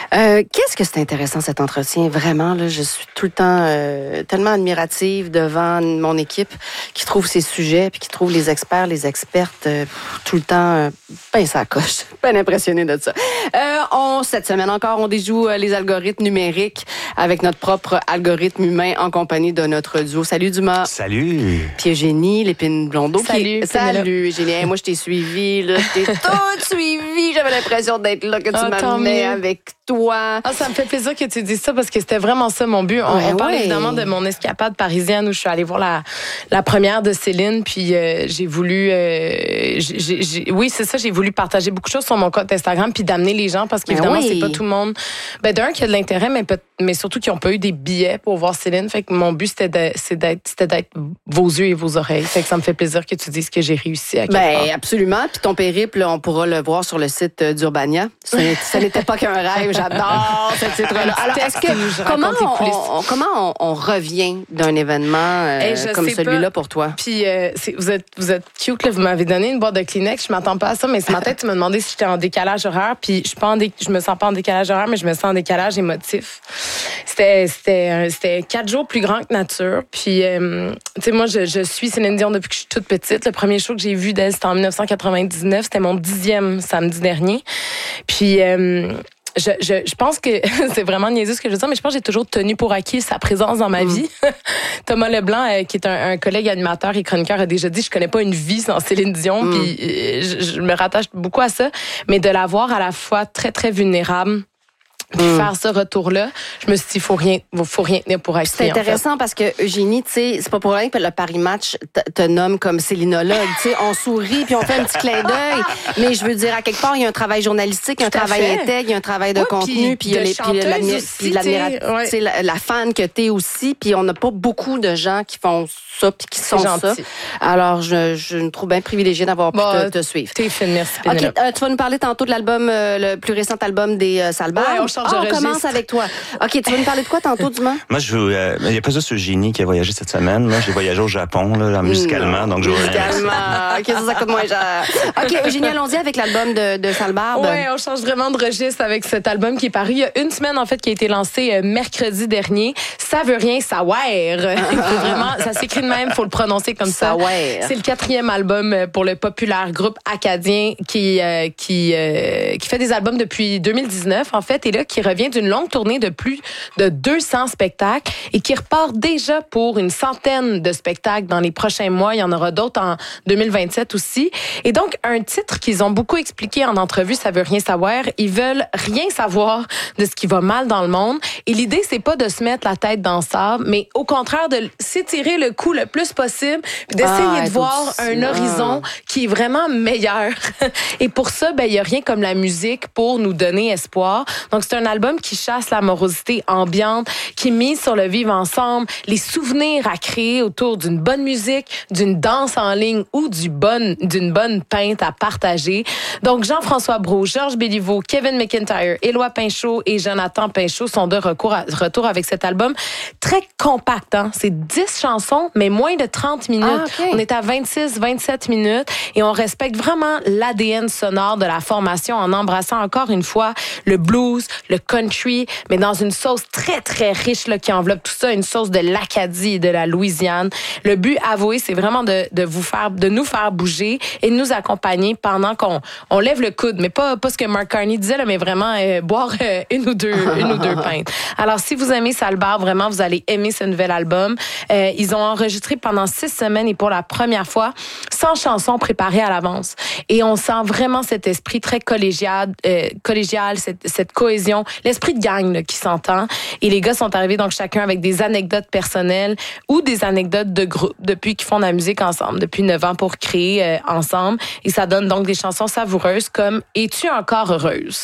Qu'est-ce que c'est intéressant cet entretien, vraiment, là, je suis tout le temps tellement admirative devant mon équipe qui trouve ces sujets puis qui trouve les experts, les expertes tout le temps ben ça coche. Bien impressionné de ça. Cette semaine encore, on déjoue les algorithmes numériques avec notre propre algorithme humain en compagnie de notre duo. Salut Dumas. Salut. Puis Eugénie Lépine-Blondeau. Salut. Salut Eugénie. Hey, moi, je t'ai suivi, là. Je t'ai toute suivi. J'avais l'impression d'être là, que tu m'amenais avec toi. Ça me fait plaisir que tu dises ça parce que c'était vraiment ça mon but. On parle évidemment de mon escapade parisienne où je suis allée voir la première de Céline. Puis j'ai voulu... oui, c'est ça. J'ai voulu partager beaucoup de choses sur mon compte Instagram puis d'amener les gens parce qu'évidemment, c'est pas tout le monde... d'un, qui a de l'intérêt, mais surtout qui n'ont pas eu des billets pour voir Céline. Fait que mon but, c'était d'être vos yeux et vos oreilles. Fait que ça me fait plaisir que tu dises que j'ai réussi à quelque part. Absolument. Puis ton périple, on pourra le voir sur le site d'Urbania. Ça n'était pas qu'un rêve. J'adore ce titre-là. Alors, comment on revient d'un événement comme celui-là pour toi? Puis vous êtes cute, là. Vous m'avez donné une boîte de Kleenex. Je m'attends pas à ça, mais ce matin, tu m'as demandé si j'étais en décalage horaire. Puis je me sens pas en décalage horaire, mais je me sens en décalage émotif. C'était 4 jours plus grand que nature. Puis, tu sais, moi, je suis Céline Dion depuis que je suis toute petite. Le premier show que j'ai vu d'elle, c'était en 1999. C'était mon 10e samedi dernier. Puis... Je pense que c'est vraiment niaiseux ce que je veux dire, mais je pense que j'ai toujours tenu pour acquis sa présence dans ma vie. Thomas Leblanc, qui est un collègue animateur et chroniqueur, a déjà dit, je connais pas une vie sans Céline Dion, puis je me rattache beaucoup à ça, mais de la voir à la fois très, très vulnérable, puis faire ce retour-là, je me suis dit, faut rien tenir pour acquis. C'est intéressant parce que Eugénie, tu sais, c'est pas pour rien que le Paris Match te nomme comme Célinologue. Tu sais, on sourit puis on fait un petit clin d'œil, mais je veux dire, à quelque part, il y a un travail journalistique, il y a un travail intègre, il y a un travail de contenu, puis il y a la fan que t'es aussi, puis on n'a pas beaucoup de gens qui font ça puis qui sont ça. Alors, je me trouve bien privilégiée d'avoir pu te suivre. T'es fine, merci. OK, tu vas nous parler tantôt de l'album, le plus récent album des Salbars. On commence avec toi. OK, tu vas nous parler de quoi tantôt, Dumas? Moi, il n'y a pas juste Eugénie qui a voyagé cette semaine. Moi, j'ai voyagé au Japon, là, musicalement. Donc, musicalement. OK, ça coûte moins cher. OK, Eugénie, allons-y avec l'album de Salbarbe. Oui, on change vraiment de registre avec cet album qui est paru il y a une semaine, en fait, qui a été lancé mercredi dernier. Ça veut rien savoir. Vraiment, ça s'écrit de même, il faut le prononcer comme ça. C'est le 4e album pour le populaire groupe acadien qui fait des albums depuis 2019, en fait, et là, qui revient d'une longue tournée de plus de 200 spectacles et qui repart déjà pour une centaine de spectacles dans les prochains mois. Il y en aura d'autres en 2027 aussi. Et donc, un titre qu'ils ont beaucoup expliqué en entrevue, ça veut rien savoir. Ils veulent rien savoir de ce qui va mal dans le monde. Et l'idée, c'est pas de se mettre la tête dans le sable, mais au contraire de s'étirer le cou le plus possible puis d'essayer de voir un horizon qui est vraiment meilleur. Et pour ça, il y a rien comme la musique pour nous donner espoir. Donc, c'est un album qui chasse la morosité ambiante, qui mise sur le vivre ensemble, les souvenirs à créer autour d'une bonne musique, d'une danse en ligne ou d'une bonne pinte à partager. Donc, Jean-François Brault, Georges Béliveau, Kevin McIntyre, Éloi Pinchot et Jonathan Pinchot sont de retour avec cet album très compact. Hein? C'est 10 chansons, mais moins de 30 minutes. On est à 26-27 minutes et on respecte vraiment l'ADN sonore de la formation en embrassant encore une fois le blues, le country, mais dans une sauce très, très riche là, qui enveloppe tout ça, une sauce de l'Acadie et de la Louisiane. Le but, avoué, c'est vraiment de nous faire bouger et de nous accompagner pendant qu'on lève le coude, mais pas ce que Mark Carney disait, là, mais vraiment boire une ou deux pintes. Alors, si vous aimez Salbarbe, vraiment, vous allez aimer ce nouvel album. Ils ont enregistré pendant 6 semaines et pour la première fois, 100 chansons préparées à l'avance. Et on sent vraiment cet esprit très collégial, cette cohésion, l'esprit de gang là, qui s'entend. Et les gars sont arrivés donc chacun avec des anecdotes personnelles ou des anecdotes de groupe depuis qu'ils font de la musique ensemble, depuis 9 ans pour créer ensemble. Et ça donne donc des chansons savoureuses comme « Es-tu encore heureuse ?»